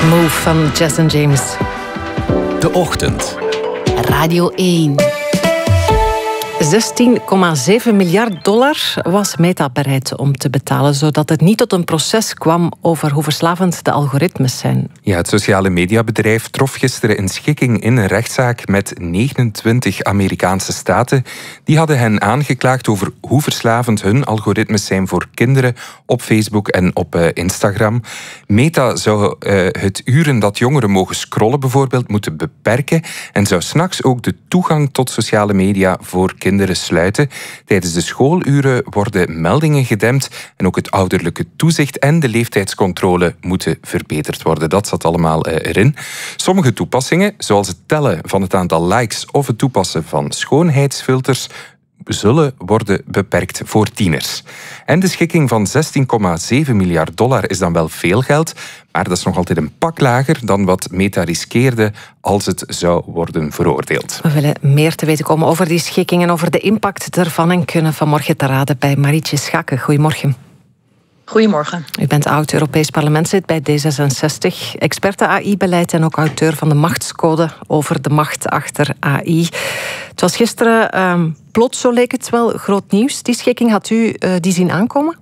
Move van Jess & James. De Ochtend. Radio 1. $16,7 miljard was Meta bereid om te betalen, zodat het niet tot een proces kwam over hoe verslavend de algoritmes zijn. Ja, het sociale mediabedrijf trof gisteren een schikking in een rechtszaak met 29 Amerikaanse staten. Die hadden hen aangeklaagd over hoe verslavend hun algoritmes zijn voor kinderen op Facebook en op Instagram. Meta zou het uren dat jongeren mogen scrollen bijvoorbeeld moeten beperken en zou 's nachts ook de toegang tot sociale media voor kinderen sluiten. Tijdens de schooluren worden meldingen gedempt en ook het ouderlijke toezicht en de leeftijdscontrole moeten verbeterd worden. Dat zat allemaal erin. Sommige toepassingen, zoals het tellen van het aantal likes of het toepassen van schoonheidsfilters, zullen worden beperkt voor tieners. En de schikking van $16,7 miljard is dan wel veel geld, maar dat is nog altijd een pak lager dan wat Meta riskeerde als het zou worden veroordeeld. We willen meer te weten komen over die schikking en over de impact ervan en kunnen vanmorgen te raden bij Marietje Schaken. Goedemorgen. Goedemorgen. U bent oud-Europees parlementslid bij D66, experte AI-beleid en ook auteur van de machtscode over de macht achter AI. Het was gisteren plots, zo leek het wel, groot nieuws. Die schikking, had u die zien aankomen?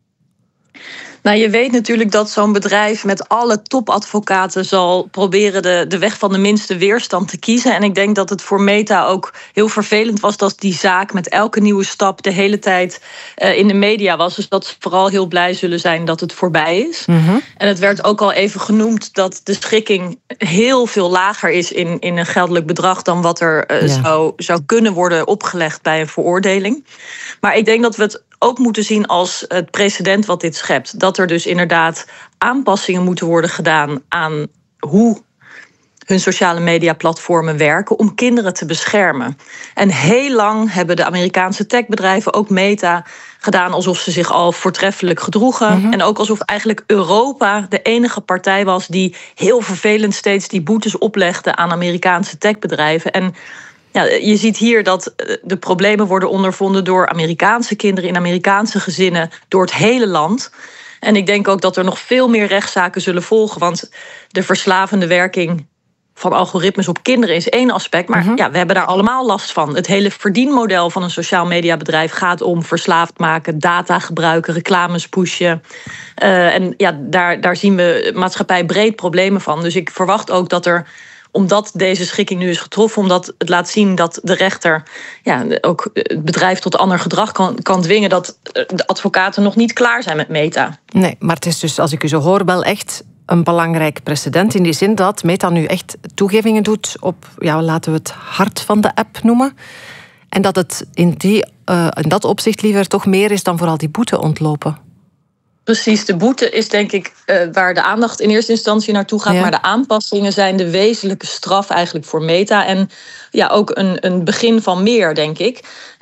Nou, je weet natuurlijk dat zo'n bedrijf met alle topadvocaten zal proberen de weg van de minste weerstand te kiezen. En ik denk dat het voor Meta ook heel vervelend was dat die zaak met elke nieuwe stap de hele tijd in de media was. Dus dat ze vooral heel blij zullen zijn dat het voorbij is. Mm-hmm. En het werd ook al even genoemd dat de schikking heel veel lager is in een geldelijk bedrag dan wat er zou kunnen worden opgelegd bij een veroordeling. Maar ik denk dat we het ook moeten zien als het precedent wat dit schept. Dat er dus inderdaad aanpassingen moeten worden gedaan aan hoe hun sociale mediaplatformen werken om kinderen te beschermen. En heel lang hebben de Amerikaanse techbedrijven, ook Meta, gedaan alsof ze zich al voortreffelijk gedroegen. Mm-hmm. En ook alsof eigenlijk Europa de enige partij was die heel vervelend steeds die boetes oplegde aan Amerikaanse techbedrijven. En ja, je ziet hier dat de problemen worden ondervonden door Amerikaanse kinderen in Amerikaanse gezinnen door het hele land. En ik denk ook dat er nog veel meer rechtszaken zullen volgen. Want de verslavende werking van algoritmes op kinderen is één aspect. Maar ja, we hebben daar allemaal last van. Het hele verdienmodel van een sociaal mediabedrijf gaat om verslaafd maken, data gebruiken, reclames pushen. En ja, daar zien we maatschappij breed problemen van. Dus ik verwacht ook dat er, omdat deze schikking nu is getroffen, omdat het laat zien dat de rechter ook het bedrijf tot ander gedrag kan dwingen, dat de advocaten nog niet klaar zijn met Meta. Nee, maar het is dus, als ik u zo hoor, wel echt een belangrijk precedent in die zin dat Meta nu echt toegevingen doet op, laten we het hart van de app noemen. En dat het in dat opzicht liever toch meer is dan vooral die boete ontlopen. Precies, de boete is denk ik waar de aandacht in eerste instantie naartoe gaat. Ja. Maar de aanpassingen zijn de wezenlijke straf eigenlijk voor Meta. En ook een begin van meer, denk ik.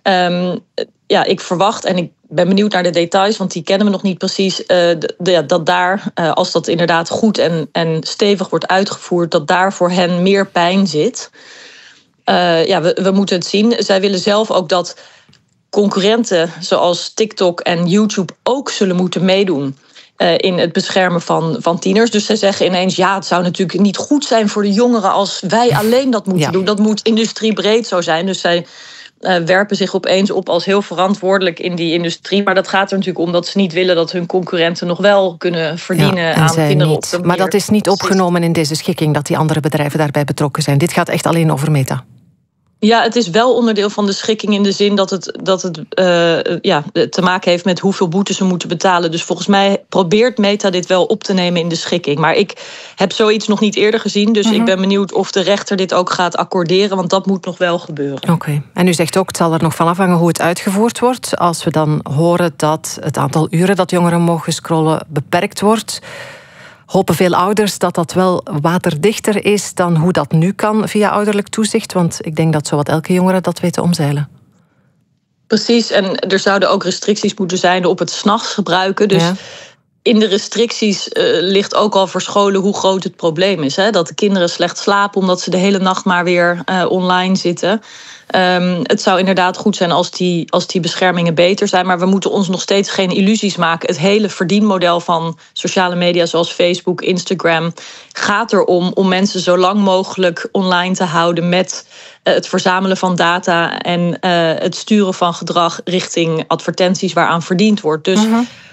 Ik verwacht, en ik ben benieuwd naar de details, want die kennen we nog niet precies, dat daar, als dat inderdaad goed en stevig wordt uitgevoerd, dat daar voor hen meer pijn zit. We moeten het zien. Zij willen zelf ook dat concurrenten zoals TikTok en YouTube ook zullen moeten meedoen in het beschermen van tieners. Dus zij zeggen ineens, het zou natuurlijk niet goed zijn voor de jongeren als wij alleen dat moeten doen. Dat moet industriebreed zo zijn. Dus zij werpen zich opeens op als heel verantwoordelijk in die industrie. Maar dat gaat er natuurlijk om dat ze niet willen dat hun concurrenten nog wel kunnen verdienen aan kinderen niet. Op de manier. Maar dat is niet opgenomen in deze schikking, dat die andere bedrijven daarbij betrokken zijn. Dit gaat echt alleen over Meta. Ja, het is wel onderdeel van de schikking in de zin dat het te maken heeft met hoeveel boetes ze moeten betalen. Dus volgens mij probeert Meta dit wel op te nemen in de schikking. Maar ik heb zoiets nog niet eerder gezien. Dus ik ben benieuwd of de rechter dit ook gaat accorderen. Want dat moet nog wel gebeuren. Oké. En u zegt ook, het zal er nog van afhangen hoe het uitgevoerd wordt. Als we dan horen dat het aantal uren dat jongeren mogen scrollen beperkt wordt, hopen veel ouders dat dat wel waterdichter is dan hoe dat nu kan via ouderlijk toezicht. Want ik denk dat zowat elke jongere dat weet te omzeilen. Precies, en er zouden ook restricties moeten zijn op het 's nachts gebruiken. Dus in de restricties ligt ook al verscholen hoe groot het probleem is. Hè? Dat de kinderen slecht slapen omdat ze de hele nacht maar weer online zitten. Het zou inderdaad goed zijn als die beschermingen beter zijn. Maar we moeten ons nog steeds geen illusies maken. Het hele verdienmodel van sociale media zoals Facebook, Instagram gaat erom om mensen zo lang mogelijk online te houden met het verzamelen van data en het sturen van gedrag richting advertenties waaraan verdiend wordt. Dus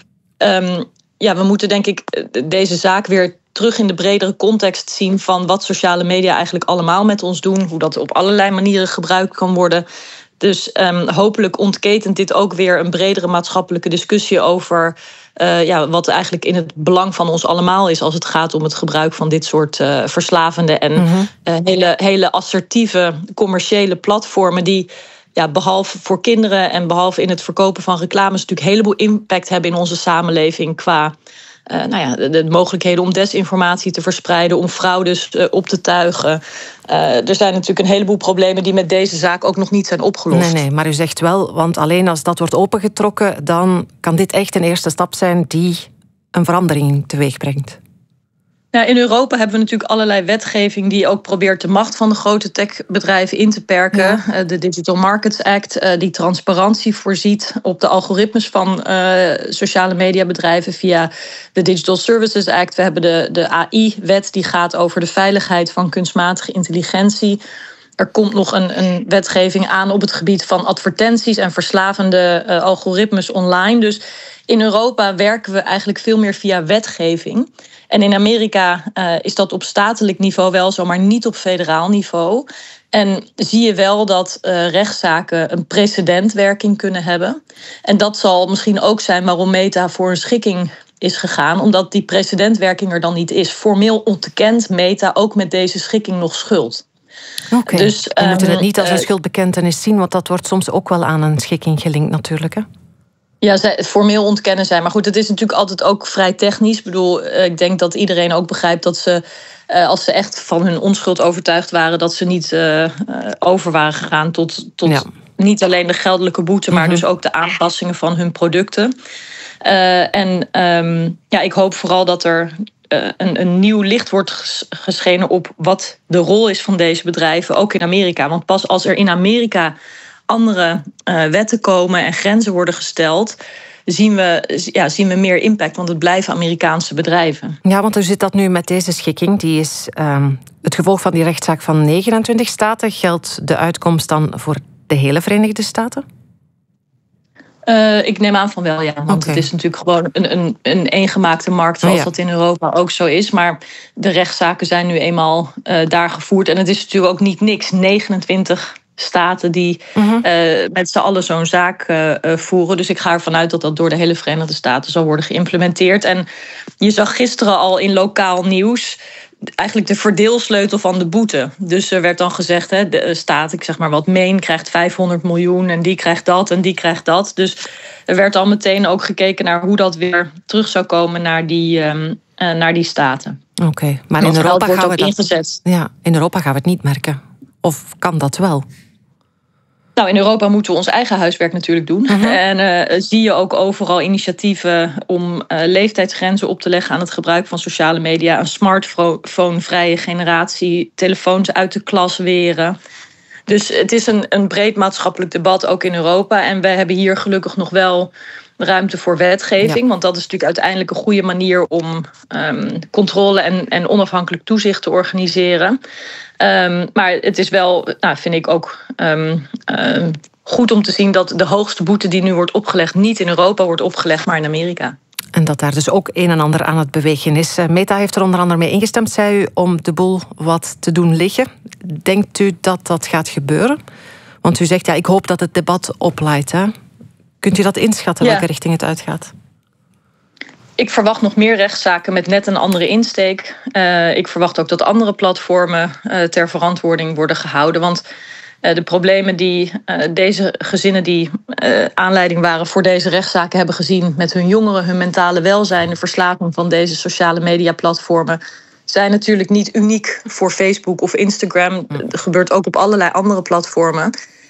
we moeten denk ik deze zaak weer terug in de bredere context zien van wat sociale media eigenlijk allemaal met ons doen. Hoe dat op allerlei manieren gebruikt kan worden. Dus hopelijk ontketent dit ook weer een bredere maatschappelijke discussie over wat eigenlijk in het belang van ons allemaal is als het gaat om het gebruik van dit soort verslavende en hele assertieve commerciele platformen die behalve voor kinderen en behalve in het verkopen van reclames natuurlijk een heleboel impact hebben in onze samenleving qua de mogelijkheden om desinformatie te verspreiden, om fraudes op te tuigen. Er zijn natuurlijk een heleboel problemen die met deze zaak ook nog niet zijn opgelost. Nee, maar u zegt wel, want alleen als dat wordt opengetrokken, dan kan dit echt een eerste stap zijn die een verandering teweeg brengt. Nou, in Europa hebben we natuurlijk allerlei wetgeving die ook probeert de macht van de grote techbedrijven in te perken. Ja. De Digital Markets Act, die transparantie voorziet op de algoritmes van sociale mediabedrijven via de Digital Services Act. We hebben de AI-wet die gaat over de veiligheid van kunstmatige intelligentie. Er komt nog een wetgeving aan op het gebied van advertenties en verslavende algoritmes online. Dus in Europa werken we eigenlijk veel meer via wetgeving. En in Amerika is dat op statelijk niveau wel zo, maar niet op federaal niveau. En zie je wel dat rechtszaken een precedentwerking kunnen hebben. En dat zal misschien ook zijn waarom Meta voor een schikking is gegaan, omdat die precedentwerking er dan niet is. Formeel ontkent Meta ook met deze schikking nog schuld. Oké, dus we moeten het niet als een schuldbekentenis zien, want dat wordt soms ook wel aan een schikking gelinkt natuurlijk, hè? Ja, het formeel ontkennen zijn. Maar goed, het is natuurlijk altijd ook vrij technisch. Ik bedoel, ik denk dat iedereen ook begrijpt dat ze, als ze echt van hun onschuld overtuigd waren, dat ze niet over waren gegaan tot niet alleen de geldelijke boete, maar dus ook de aanpassingen van hun producten. Ik hoop vooral dat er een nieuw licht wordt geschenen op wat de rol is van deze bedrijven, ook in Amerika. Want pas als er in Amerika andere wetten komen en grenzen worden gesteld, zien we meer impact, want het blijven Amerikaanse bedrijven. Ja, want hoe zit dat nu met deze schikking? Die is het gevolg van die rechtszaak van 29 staten. Geldt de uitkomst dan voor de hele Verenigde Staten? Ik neem aan van wel, ja. Want het is natuurlijk gewoon een eengemaakte markt, zoals dat in Europa ook zo is. Maar de rechtszaken zijn nu eenmaal daar gevoerd. En het is natuurlijk ook niet niks. 29 staten die met z'n allen zo'n zaak voeren. Dus ik ga ervan uit dat dat door de hele Verenigde Staten zal worden geïmplementeerd. En je zag gisteren al in lokaal nieuws eigenlijk de verdeelsleutel van de boete. Dus er werd dan gezegd, de staat, ik zeg maar wat, Maine krijgt 500 miljoen... en die krijgt dat en die krijgt dat. Dus er werd al meteen ook gekeken naar hoe dat weer terug zou komen naar die staten. Oké, maar in Europa wordt gaan ook we ingezet. Ja, in Europa gaan we het niet merken. Of kan dat wel? Nou, in Europa moeten we ons eigen huiswerk natuurlijk doen. En zie je ook overal initiatieven om leeftijdsgrenzen op te leggen aan het gebruik van sociale media. Een smartphone-vrije generatie, telefoons uit de klas weren. Dus het is een breed maatschappelijk debat, ook in Europa. En we hebben hier gelukkig nog wel ruimte voor wetgeving. Ja. Want dat is natuurlijk uiteindelijk een goede manier om controle en onafhankelijk toezicht te organiseren. Maar het is wel, vind ik ook goed om te zien dat de hoogste boete die nu wordt opgelegd niet in Europa wordt opgelegd, maar in Amerika. En dat daar dus ook een en ander aan het bewegen is. Meta heeft er onder andere mee ingestemd, zei u, om de boel wat te doen liggen. Denkt u dat dat gaat gebeuren? Want u zegt, ik hoop dat het debat opleidt. Hè? Kunt u dat inschatten, welke richting het uitgaat? Ik verwacht nog meer rechtszaken met net een andere insteek. Ik verwacht ook dat andere platformen ter verantwoording worden gehouden. Want de problemen die deze gezinnen die aanleiding waren voor deze rechtszaken hebben gezien met hun jongeren, hun mentale welzijn, de verslaving van deze sociale media platformen, zijn natuurlijk niet uniek voor Facebook of Instagram. Het gebeurt ook op allerlei andere platformen.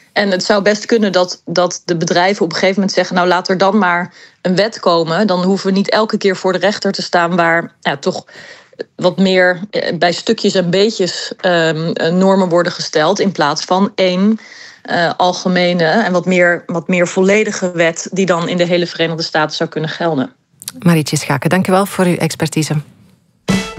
En het zou best kunnen dat de bedrijven op een gegeven moment zeggen, nou laat er dan maar een wet komen. Dan hoeven we niet elke keer voor de rechter te staan waar toch wat meer bij stukjes en beetjes normen worden gesteld, in plaats van één algemene en wat meer volledige wet die dan in de hele Verenigde Staten zou kunnen gelden. Marietje Schaken, dank u wel voor uw expertise.